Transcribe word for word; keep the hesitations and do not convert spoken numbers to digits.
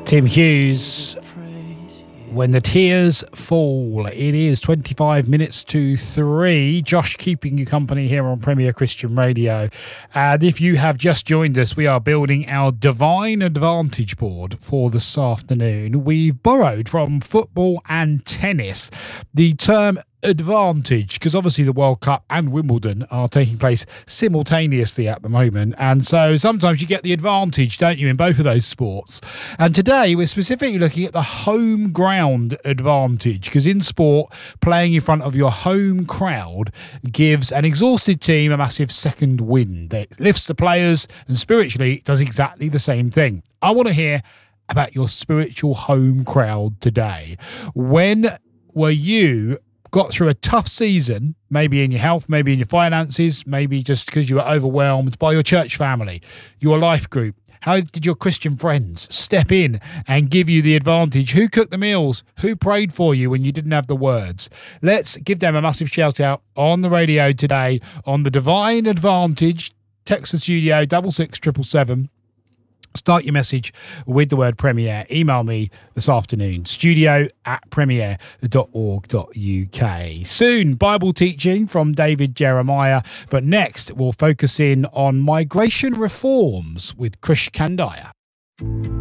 Tim Hughes, When the Tears Fall. It is twenty-five minutes to three. Josh keeping you company here on Premier Christian Radio. And if you have just joined us, we are building our Divine Advantage board for this afternoon. We've borrowed from football and tennis the term advantage, because obviously the World Cup and Wimbledon are taking place simultaneously at the moment, and so sometimes you get the advantage, don't you, in both of those sports. And today we're specifically looking at the home ground advantage, because in sport, playing in front of your home crowd gives an exhausted team a massive second wind. It lifts the players, and spiritually it does exactly the same thing. I want to hear about your spiritual home crowd today. When were you got through a tough season, maybe in your health, maybe in your finances, maybe just because you were overwhelmed by your church family, your life group? How did your Christian friends step in and give you the advantage? Who cooked the meals? Who prayed for you when you didn't have the words? Let's give them a massive shout out on the radio today on the Divine Advantage. Text the studio double six triple seven. Start your message with the word Premier. Email me this afternoon, studio at premier dot org dot uk. Soon, Bible teaching from David Jeremiah. But next, we'll focus in on migration reforms with Krish Kandiah.